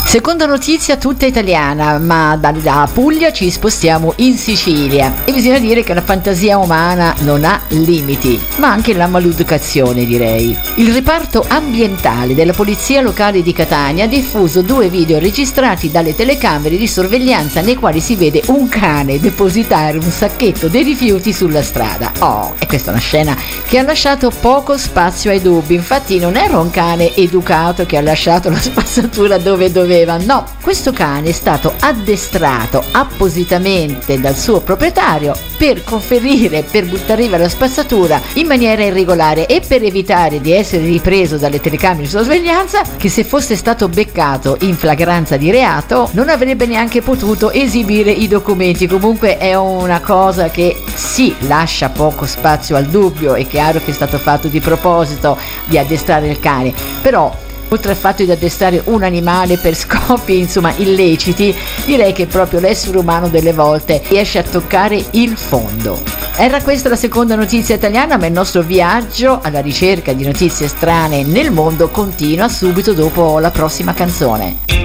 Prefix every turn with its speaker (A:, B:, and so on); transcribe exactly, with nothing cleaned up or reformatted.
A: Seconda notizia tutta italiana, ma dalla Puglia ci spostiamo in Sicilia e bisogna dire che la fantasia umana non ha limiti, ma anche la maleducazione, direi. Il reparto ambientale della Polizia Locale di Catania ha diffuso due video registrati dalle telecamere di sorveglianza nei quali si vede un cane depositare un sacchetto dei rifiuti sulla strada. Oh, e questa è una scena che ha lasciato poco spazio ai dubbi. Infatti non era un cane educato che ha lasciato la spazzatura dove doveva. No, questo cane è stato addestrato appositamente dal suo proprietario per conferire, per buttare via la spazzatura in maniera irregolare e per evitare di essere ripreso dalle telecamere di sorveglianza, che se fosse stato beccato in flagranza di reato non avrebbe neanche potuto esibire i documenti. Comunque è una cosa che sì, lascia poco spazio al dubbio. È chiaro che è stato fatto di proposito di addestrare il cane, però oltre al fatto di addestrare un animale per scopi insomma illeciti, direi che proprio l'essere umano delle volte riesce a toccare il fondo. Era questa la seconda notizia italiana, ma il nostro viaggio alla ricerca di notizie strane nel mondo continua subito dopo la prossima canzone.